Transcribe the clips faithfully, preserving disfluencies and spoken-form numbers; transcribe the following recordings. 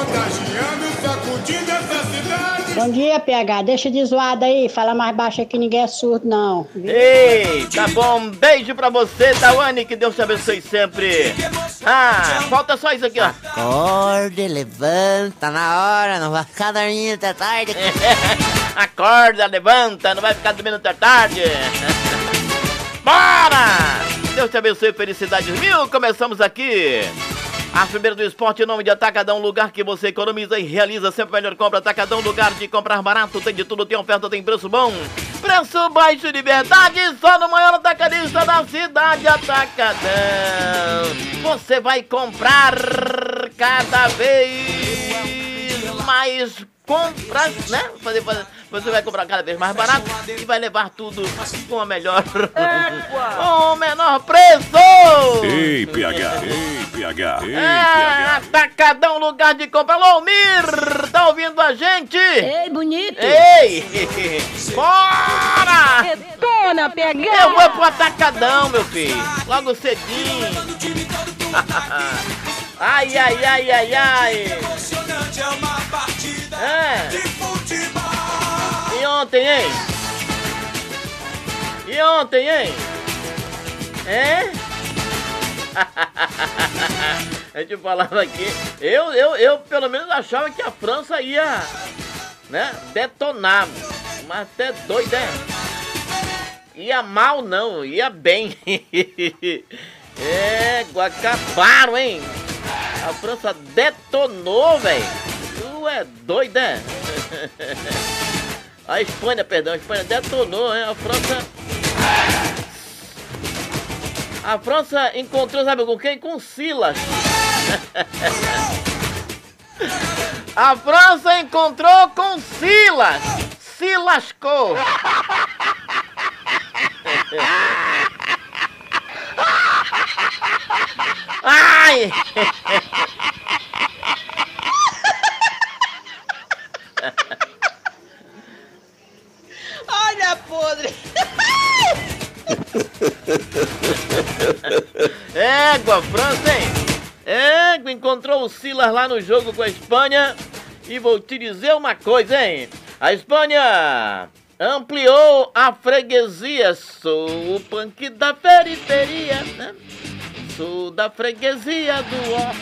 contagiando, sacudindo essa cidade. Bom dia, P H. Deixa de zoada aí. Fala mais baixo que ninguém é surdo, não. Ei, tá bom. Beijo pra você, Tawane. Que Deus te abençoe sempre. Ah, falta só isso aqui, ó. Acorde, levanta na hora, não vai ficar dormindo até tarde. Acorda, levanta, não vai ficar dormindo até tarde. Bora! Deus te abençoe, felicidades mil. Começamos aqui. As primeiras do esporte, em nome de Atacadão, lugar que você economiza e realiza sempre a melhor compra. Atacadão, lugar de comprar barato, tem de tudo, tem oferta, tem preço bom. Preço baixo de verdade, só no maior atacadista da cidade, Atacadão. Você vai comprar cada vez mais compras, né? Fazer, fazer, você vai comprar cada vez mais barato e vai levar tudo com a melhor, com o menor preço. Ei, P H, ei, P H, ei, É, P H. Atacadão, lugar de compra. Lomir, tá ouvindo a gente? Ei, bonito! Ei! Bora! Detona, P H! Eu vou pro Atacadão, meu filho. Logo cedinho. Ai, ai, ai, ai, ai. É. E ontem, hein? E ontem, hein? É? A gente falava aqui. Eu, eu, eu pelo menos achava que a França ia, né, detonar. Mas até doido, é? Ia mal não, ia bem. É, acabaram, hein? A França detonou, velho. Tu é doido, é? A Espanha, perdão, a Espanha detonou, hein? A França... A França encontrou, sabe com quem? Com Silas. A França encontrou com Silas. Se lascou. Ai! Olha, podre! Égua, França, hein? Égua, encontrou o Silas lá no jogo com a Espanha. E vou te dizer uma coisa, hein? A Espanha ampliou a freguesia. Sou o punk da periferia, né? Sou da freguesia do ó.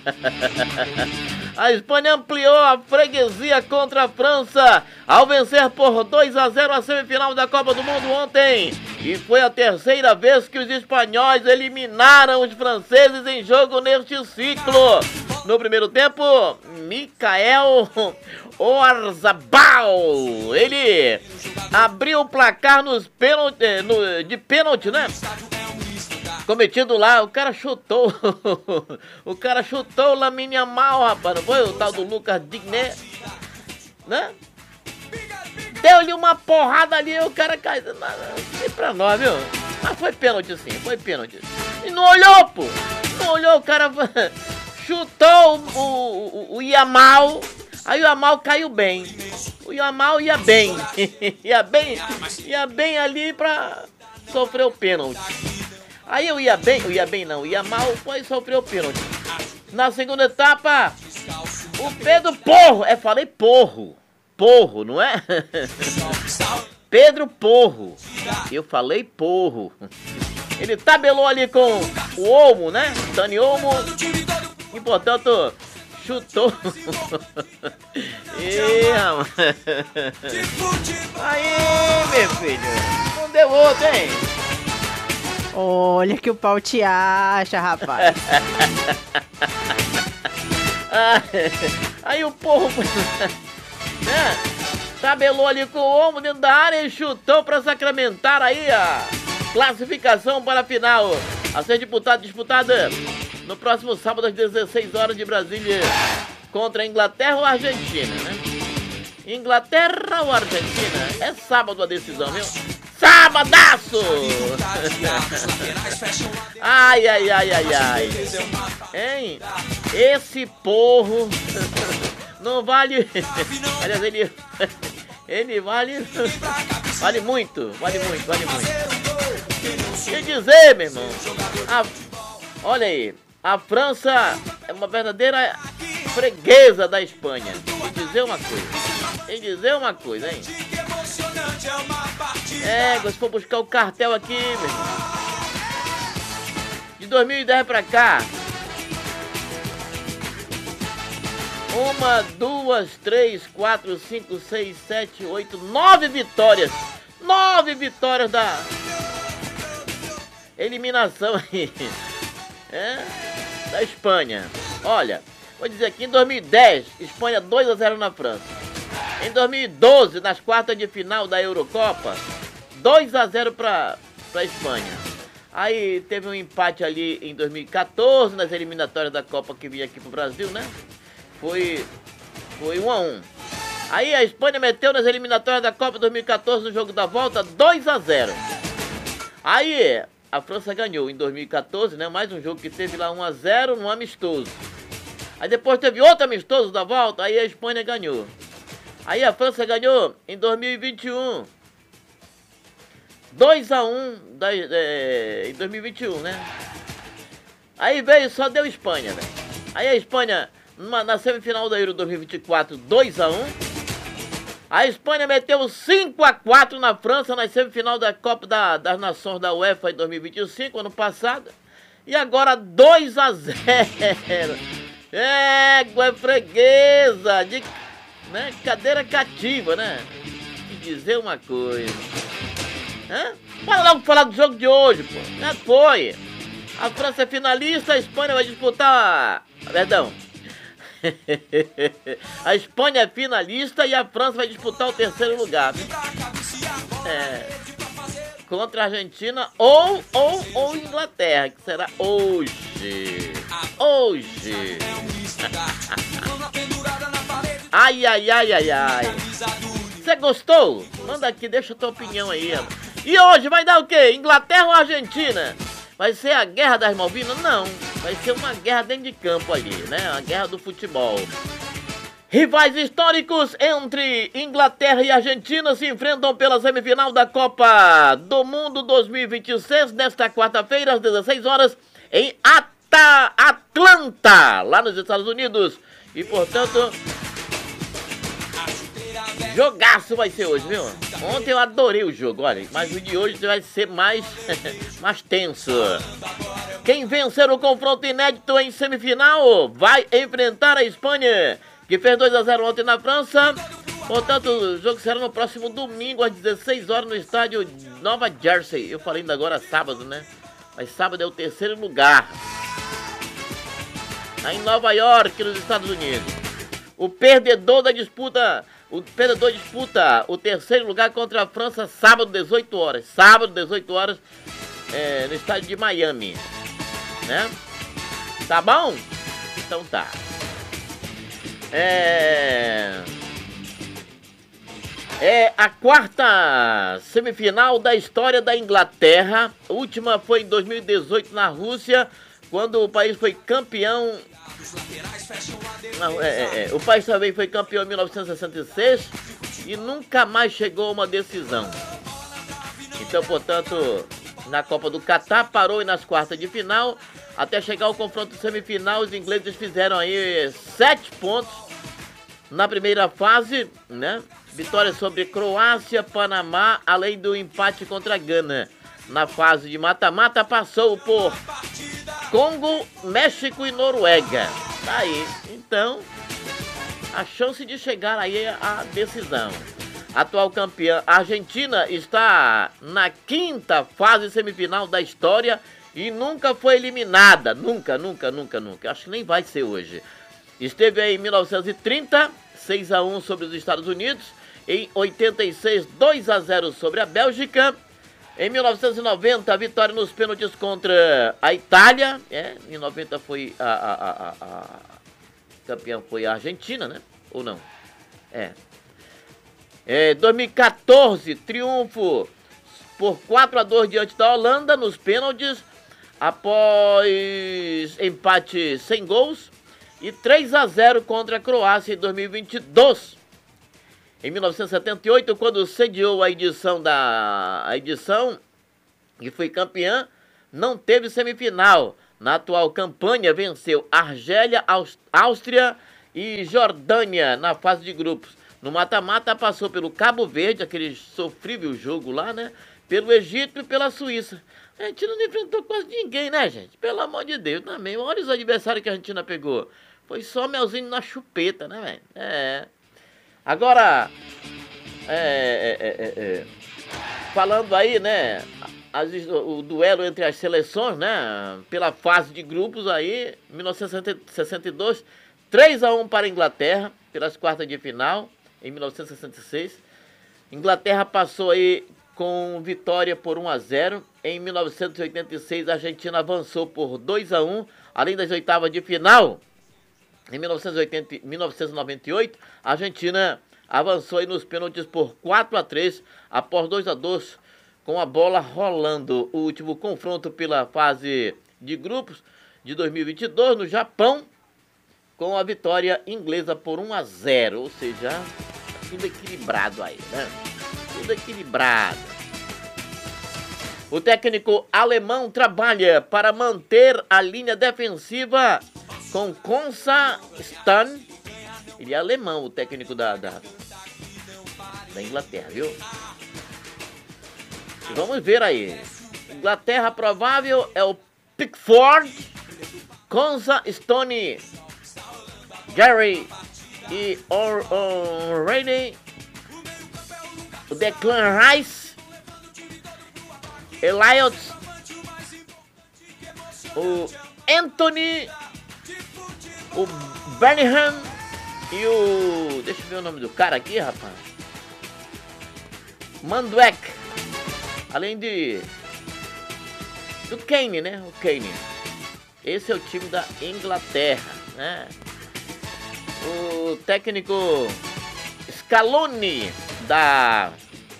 A Espanha ampliou a freguesia contra a França ao vencer por dois a zero a semifinal da Copa do Mundo ontem. E foi a terceira vez que os espanhóis eliminaram os franceses em jogo neste ciclo. No primeiro tempo, Michael Oyarzabal, ele abriu o placar nos pênalti, no, de pênalti, né? Cometido lá, o cara chutou. O cara chutou o Lamine Yamal, rapaz. Não foi o tal do Lucas Digne, né? Deu-lhe uma porrada ali, o cara caiu. Não pra nós, viu? Mas foi pênalti sim, foi pênalti. E não olhou, pô. Não olhou, o cara chutou o, o, o Yamal. Aí o Yamal caiu bem. O Yamal ia bem. Ia bem, ia bem ali pra sofrer o pênalti. Aí eu ia bem, eu ia bem não, ia mal, foi sofrer o pênalti. Na segunda etapa, o Pedro Porro, é, falei Porro, Porro, não é? Pedro Porro, eu falei Porro. Ele tabelou ali com o Olmo, né? Dani Olmo, e portanto, chutou. E, aí, meu filho, não deu outro, hein? Olha que o pau te acha, rapaz. Aí o Porro, né, tabelou ali com o ombro dentro da área e chutou para sacramentar aí a classificação para a final. A ser disputada, disputada no próximo sábado às dezesseis horas de Brasília, contra a Inglaterra ou a Argentina, né? Inglaterra ou Argentina? É sábado a decisão, viu? Sabadaço! Ai, ai, ai, ai, ai. Hein? Esse Porro não vale... Aliás, ele... Ele vale... Vale muito, vale muito, vale muito. Quer dizer, meu irmão... A... Olha aí, a França é uma verdadeira freguesa da Espanha. Vou dizer uma coisa. Vou dizer uma coisa, hein? É, se for buscar o cartel aqui, meu irmão. De dois mil e dez pra cá. Uma, duas, três, quatro, cinco, seis, sete, oito, nove vitórias. Nove vitórias da eliminação aí. É, da Espanha. Olha, vou dizer aqui, em dois mil e dez, Espanha dois a zero na França. Em dois mil e doze, nas quartas de final da Eurocopa, dois a zero para a Espanha. Aí teve um empate ali em dois mil e quatorze, nas eliminatórias da Copa que vinha aqui pro Brasil, né? Foi, foi um a um. Aí a Espanha meteu nas eliminatórias da Copa dois mil e quatorze, no jogo da volta, dois a zero. Aí a França ganhou em dois mil e quatorze, né? Mais um jogo que teve lá um a zero no amistoso. Aí depois teve outro amistoso da volta, aí a Espanha ganhou. Aí a França ganhou em dois mil e vinte e um. dois a um da, é, em dois mil e vinte e um, né? Aí veio, só deu Espanha, né? Aí a Espanha, numa, na semifinal da Euro dois mil e vinte e quatro, dois a um. A Espanha meteu cinco a quatro na França na semifinal da Copa da, das Nações da UEFA em dois mil e vinte e cinco, ano passado. E agora dois a zero. Égua freguesa, de, né, cadeira cativa, né? E dizer uma coisa. Hã? Bora logo falar do jogo de hoje, pô. Já foi. A França é finalista, a Espanha vai disputar... Perdão. A Espanha é finalista e a França vai disputar o terceiro lugar. É, contra a Argentina ou, ou, ou Inglaterra, que será hoje. Hoje. Ai, ai, ai, ai, ai. Você gostou? Manda aqui, deixa a tua opinião aí. E hoje vai dar o quê? Inglaterra ou Argentina? Vai ser a guerra das Malvinas? Não. Vai ser uma guerra dentro de campo ali, né? A guerra do futebol. Rivais históricos entre Inglaterra e Argentina se enfrentam pela semifinal da Copa do Mundo dois mil e vinte e seis, nesta quarta-feira, às dezesseis horas, em Ata- Atlanta, lá nos Estados Unidos. E, portanto, jogaço vai ser hoje, viu? Ontem eu adorei o jogo, olha, mas o de hoje vai ser mais, mais tenso. Quem vencer o confronto inédito em semifinal vai enfrentar a Espanha, que fez dois a zero ontem na França. Portanto, o jogo será no próximo domingo, às dezesseis horas, no estádio Nova Jersey. Eu falei ainda agora sábado, né? Mas sábado é o terceiro lugar. Aí em Nova York, nos Estados Unidos. O perdedor da disputa... O perdedor disputa o terceiro lugar contra a França sábado, dezoito horas. Sábado, dezoito horas, é, no estádio de Miami. Né? Tá bom? Então tá. É... É a quarta semifinal da história da Inglaterra. A última foi em dois mil e dezoito na Rússia, quando o país foi campeão... Não, é, é, é. O país também foi campeão em mil novecentos e sessenta e seis e nunca mais chegou a uma decisão. Então, portanto, na Copa do Catar parou e nas quartas de final, até chegar ao confronto semifinal, os ingleses fizeram aí sete pontos na primeira fase, né? Vitória sobre Croácia, Panamá, além do empate contra a Gana. Na fase de mata-mata passou por Congo, México e Noruega. Tá aí. Então, a chance de chegar aí à decisão. Atual campeã, a Argentina está na quinta fase semifinal da história e nunca foi eliminada. Nunca, nunca, nunca, nunca. Acho que nem vai ser hoje. Esteve aí em mil novecentos e trinta, seis a um sobre os Estados Unidos. Em oitenta e seis, dois a zero sobre a Bélgica. Em mil novecentos e noventa, a vitória nos pênaltis contra a Itália. É, em noventa foi a, a, a, a, a campeã foi a Argentina, né? Ou não? É. É, dois mil e quatorze, triunfo por quatro a dois diante da Holanda nos pênaltis, após empate sem gols, e três a zero contra a Croácia em dois mil e vinte e dois. Em mil novecentos e setenta e oito, quando sediou a edição da a edição e foi campeã, não teve semifinal. Na atual campanha, venceu Argélia, Áustria e Jordânia na fase de grupos. No mata-mata passou pelo Cabo Verde, aquele sofrível jogo lá, né? Pelo Egito e pela Suíça. A Argentina não enfrentou quase ninguém, né, gente? Pelo amor de Deus, também. Olha os adversários que a Argentina pegou. Foi só melzinho na chupeta, né, velho? É. Agora, é, é, é, é, falando aí, né? As, o duelo entre as seleções, né? Pela fase de grupos aí, mil novecentos e sessenta e dois, três a um para a Inglaterra, pelas quartas de final, em mil novecentos e sessenta e seis. Inglaterra passou aí com vitória por um a zero. Em mil novecentos e oitenta e seis, a Argentina avançou por dois a um, além das oitavas de final. Em mil novecentos e oitenta, mil novecentos e noventa e oito, a Argentina avançou aí nos pênaltis por quatro a três, após dois a dois, com a bola rolando. O último confronto pela fase de grupos de dois mil e vinte e dois no Japão, com a vitória inglesa por um a zero, ou seja, tudo equilibrado aí, né? Tudo equilibrado. O técnico alemão trabalha para manter a linha defensiva com Konsa Stan. Ele é alemão, o técnico da, da, da Inglaterra, viu? E vamos ver aí. Inglaterra provável é o Pickford, Konsa, Stone, Gary e O'Reilly, o Declan Rice, Elliot, o Anthony, o Bellingham e o... deixa eu ver o nome do cara aqui, rapaz. Manduek. Além de... do Kane, né? O Kane. Esse é o time da Inglaterra, né? O técnico Scaloni da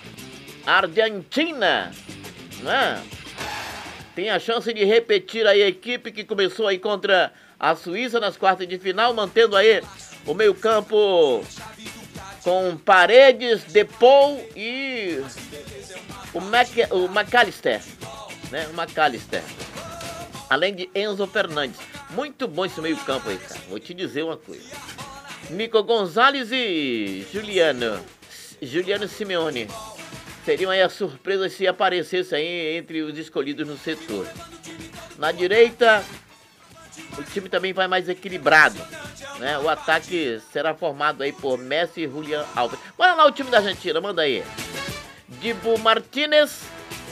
Argentina, né? Tem a chance de repetir aí a equipe que começou aí contra a Suíça nas quartas de final, mantendo aí o meio-campo com Paredes, Depou e o, Mac, o McAllister, né? O McAllister. Além de Enzo Fernandes. Muito bom esse meio-campo aí, cara. Vou te dizer uma coisa. Nico Gonzalez e Juliano Juliano Simeone seriam aí as surpresas se aparecesse aí entre os escolhidos no setor. Na direita, o time também vai mais equilibrado, né? O ataque será formado aí por Messi e Julián Alves. Bora lá o time da Argentina, manda aí. Dibu Martínez,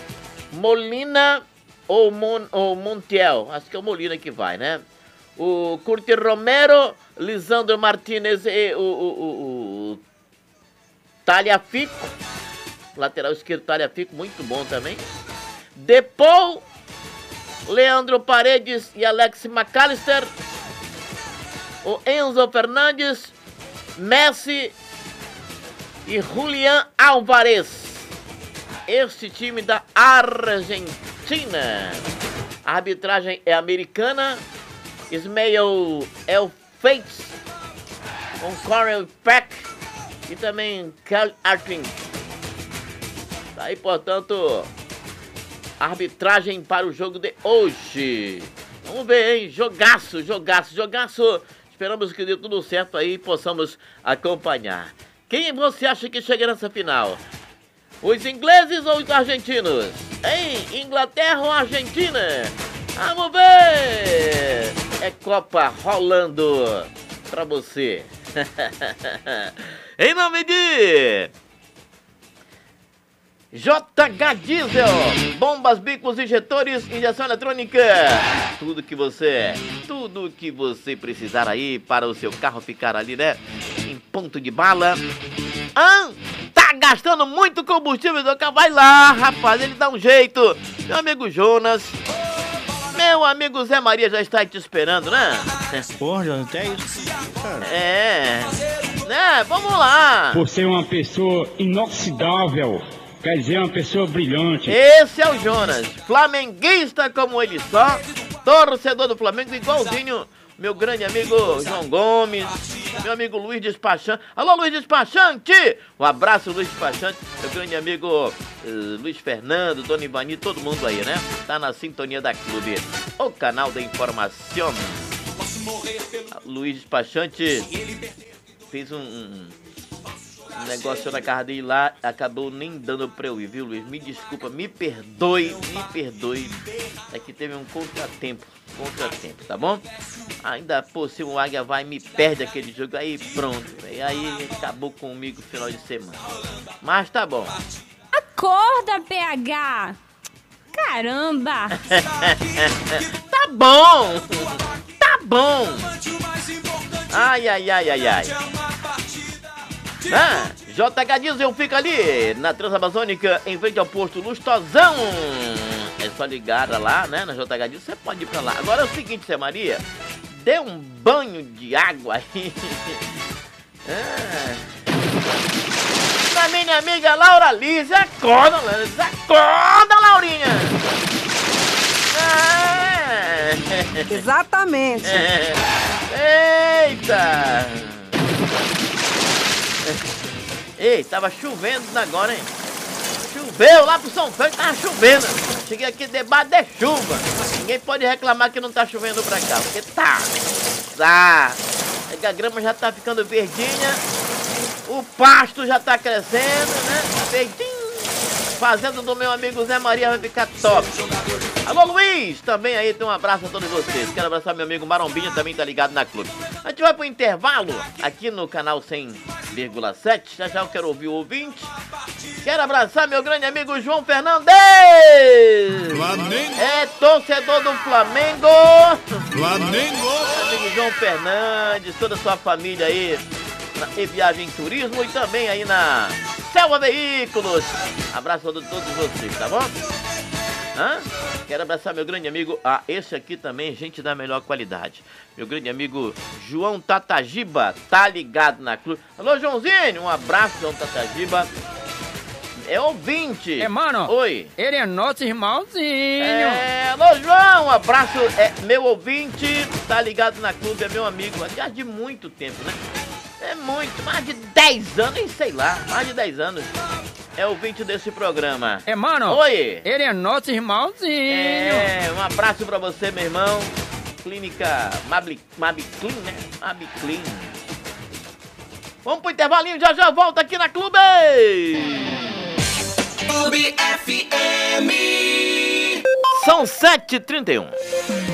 Molina ou, Mon, ou Montiel. Acho que é o Molina que vai, né? O Curti Romero, Lisandro Martínez e o, o, o, o Tagliafico. Lateral esquerdo, Tagliafico, muito bom também. Depou, Leandro Paredes e Alex McAllister. O Enzo Fernandes, Messi e Julián Álvarez. Este time da Argentina. A arbitragem é americana. Ismael El Fates com Corey Peck e também Cal Artin. Tá aí, portanto, arbitragem para o jogo de hoje. Vamos ver, hein? Jogaço, jogaço, jogaço. Esperamos que dê tudo certo aí e possamos acompanhar. Quem você acha que chega nessa final? Os ingleses ou os argentinos? Hein? Inglaterra ou Argentina? Vamos ver! É Copa rolando pra você. Em nome de J H Diesel, bombas, bicos, injetores, injeção eletrônica. Tudo que você, tudo que você precisar aí para o seu carro ficar ali, né? Em ponto de bala. Ah, tá gastando muito combustível do carro? Vai lá, rapaz, ele dá um jeito. Meu amigo Jonas. Meu amigo Zé Maria já está te esperando, né? Porra, Jonas, até isso. Cara. É. Né? Vamos lá. Por ser uma pessoa inoxidável, quer dizer, uma pessoa brilhante. Esse é o Jonas. Flamenguista como ele só. Torcedor do Flamengo, igualzinho meu grande amigo João Gomes. Meu amigo Luiz Despachante. Alô, Luiz Despachante! Um abraço, Luiz Despachante. Meu grande amigo uh, Luiz Fernando, Dona Ivani, todo mundo aí, né? Tá na sintonia da Clube, o canal da informação. Luiz Despachante fez um, um, um negócio na casa dele lá, acabou nem dando pra eu ir, viu, Luiz? Me desculpa, me perdoe, me perdoe. É que teve um contratempo, contratempo, tá bom? Ainda, pô, se o Águia vai e me perde aquele jogo, aí pronto, véio. Aí acabou comigo o final de semana. Mas tá bom. Acorda, P H! Caramba! Tá bom! Tá bom! Ai, ai, ai, ai, ai. Ah, J H Diesel fica ali na Transamazônica, em frente ao posto Lustosão. É só ligar lá, né, na J H Diesel, você pode ir pra lá. Agora é o seguinte, Zé Maria, dê um banho de água aí. Ah. Na minha amiga Laura Liz, acorda, Liz, acorda, Laurinha. Ah. Exatamente. Eita! Ei, tava chovendo agora, hein? Choveu lá pro São Pedro, tava chovendo. Cheguei aqui debaixo de chuva. Ninguém pode reclamar que não tá chovendo pra cá, porque tá. Tá. É que a grama já tá ficando verdinha. O pasto já tá crescendo, né? Verdinho. Fazenda do meu amigo Zé Maria vai ficar top. Alô, Luiz! Também aí, tem um abraço a todos vocês. Quero abraçar meu amigo Marombinha, também tá ligado na clube. A gente vai pro intervalo aqui no canal cem vírgula sete. Já já eu quero ouvir o ouvinte. Quero abraçar meu grande amigo João Fernandes! Flamengo! É torcedor do Flamengo! Flamengo! Meu amigo João Fernandes, toda a sua família aí na E Viagem Turismo e também aí na Selva Veículos. Abraço a todos vocês, tá bom? Hã? Quero abraçar meu grande amigo, ah, esse aqui também, gente da melhor qualidade. Meu grande amigo João Tatagiba, tá ligado na clube. Alô, Joãozinho, um abraço, João Tatagiba. É ouvinte. É, mano. Oi. Ele é nosso irmãozinho. É, alô, João, um abraço. É meu ouvinte, tá ligado na clube, é meu amigo. Aliás, de muito tempo, né? É muito, mais de dez anos, nem sei lá, mais de dez anos. É ouvinte desse programa. É, mano. Oi. Ele é nosso irmãozinho. É, um abraço pra você, meu irmão. Clínica Mabli, Mabiclean, né? Mabiclean. Vamos pro intervalinho, já já volta aqui na Clube. Clube F M. São sete e trinta e um.